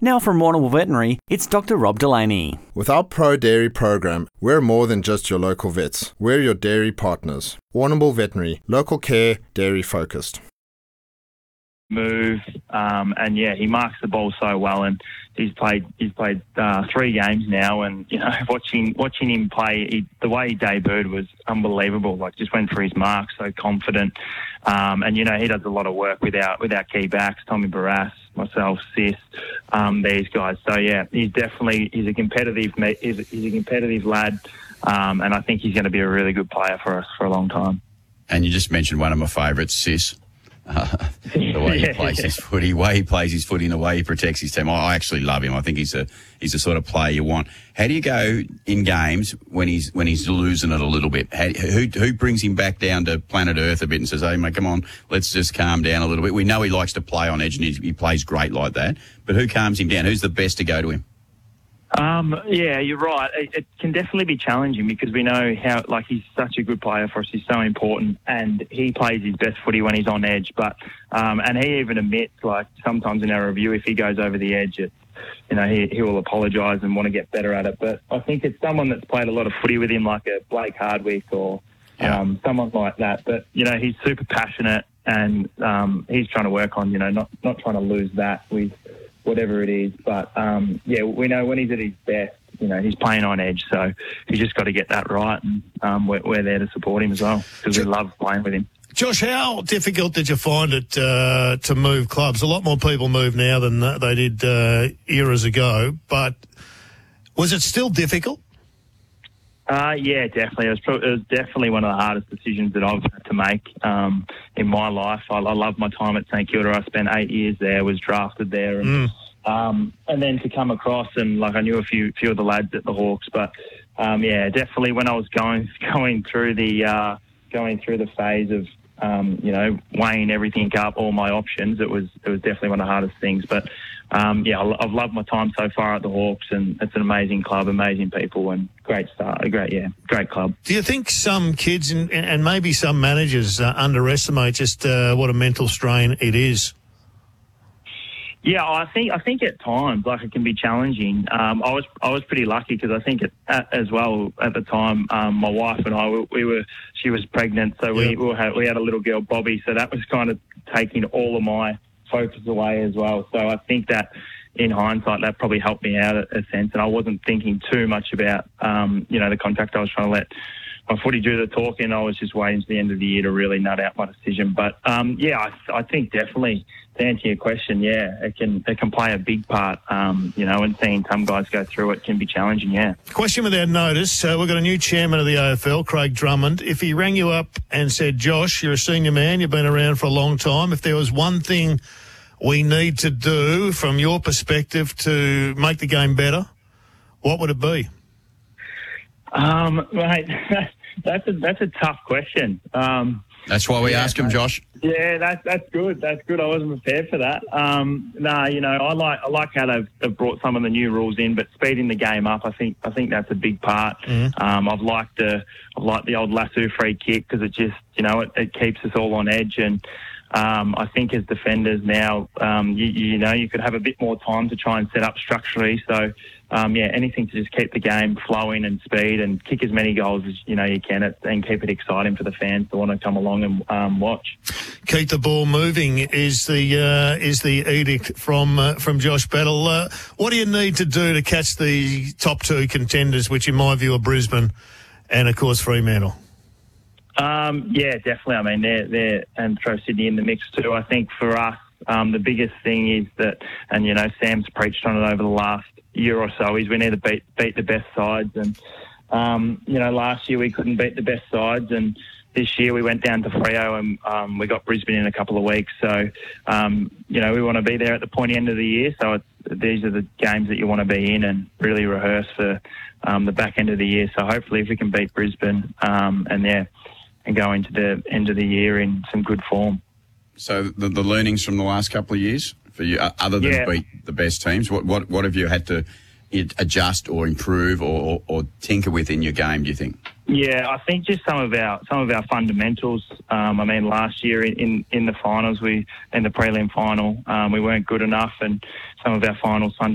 Now from Warrnambool Veterinary, it's Dr. Rob Delaney. With our Pro Dairy program, we're more than just your local vets. We're your dairy partners. Warrnambool Veterinary, local care, dairy focused. Move, and yeah, he marks the ball so well, and he's played 3 games now, and you know, watching him play, the way he debuted was unbelievable. Like, just went for his mark, so confident, and you know, he does a lot of work with our key backs, Tommy Barrass, myself, Sis, these guys. So yeah, he's a competitive lad, and I think he's going to be a really good player for us for a long time. And you just mentioned one of my favourites, Sis. The way he plays his footy, and the way he protects his team. I actually love him. I think he's the sort of player you want. How do you go in games when he's losing it a little bit? Who brings him back down to planet Earth a bit and says, "Hey, mate, come on, let's just calm down a little bit"? We know he likes to play on edge, and he plays great like that. But who calms him down? Who's the best to go to him? Yeah, you're right. It can definitely be challenging because we know how, like, he's such a good player for us. He's so important, and he plays his best footy when he's on edge. But and he even admits, like, sometimes in our review, if he goes over the edge, it's, you know, he will apologise and want to get better at it. But I think it's someone that's played a lot of footy with him, like a Blake Hardwick or someone like that. But you know, he's super passionate, and he's trying to work on, you know, not trying to lose that with whatever it is. But, yeah, we know when he's at his best, you know, he's playing on edge. So he's just got to get that right. And we're there to support him as well because we love playing with him. Josh, how difficult did you find it to move clubs? A lot more people move now than they did eras ago. But was it still difficult? Yeah, definitely. It was definitely one of the hardest decisions that I've had to make in my life. I love my time at St Kilda. I spent 8 years there, was drafted there, and then to come across, and like, I knew a few of the lads at the Hawks, but yeah, definitely when I was going through the phase of you know, weighing everything up, all my options, it was definitely one of the hardest things. But yeah, I've loved my time so far at the Hawks, and it's an amazing club, amazing people, and great club. Do you think some kids and maybe some managers underestimate just what a mental strain it is? Yeah, I think at times, like, it can be challenging. I was pretty lucky because I think as well at the time, my wife and I, she was pregnant, so we had a little girl, Bobby, so that was kind of taking all of my focus away as well. So I think that in hindsight, that probably helped me out a sense, and I wasn't thinking too much about you know, the contract. I was trying to let my footy do the talking. I was just waiting to the end of the year to really nut out my decision. But yeah, I think definitely, to answer your question, yeah, it can play a big part. You know, and seeing some guys go through it can be challenging. Yeah. Question without notice. We've got a new chairman of the AFL, Craig Drummond. If he rang you up and said, "Josh, you're a senior man, you've been around for a long time. If there was one thing we need to do from your perspective to make the game better, what would it be?" Mate, that's a tough question. That's why we ask him, Josh. Yeah, that's good. That's good. I wasn't prepared for that. You know, I like how they've brought some of the new rules in, but speeding the game up, I think that's a big part. I've liked the old lasso free kick because it just, you know, it keeps us all on edge, and I think as defenders now, you know, you could have a bit more time to try and set up structurally. So, yeah, anything to just keep the game flowing and speed and kick as many goals as, you know, you can, and keep it exciting for the fans to want to come along and watch. Keep the ball moving is the edict from Josh Battle. What do you need to do to catch the top 2 contenders, which in my view are Brisbane and, of course, Fremantle? Yeah, definitely. I mean, they're and throw Sydney in the mix too. I think for us, the biggest thing is that, and you know, Sam's preached on it over the last year or so, is we need to beat the best sides. And you know, last year we couldn't beat the best sides, and this year we went down to Freo and we got Brisbane in a couple of weeks. So you know, we want to be there at the pointy end of the year. So these are the games that you want to be in and really rehearse for the back end of the year. So hopefully, if we can beat Brisbane, and go into the end of the year in some good form. So the learnings from the last couple of years for you, other than beat the best teams, what have you had to adjust or improve or tinker with in your game, do you think? Yeah, I think just some of our fundamentals. I mean, last year in the finals, in the prelim final, we weren't good enough, and some of our finals fundamentals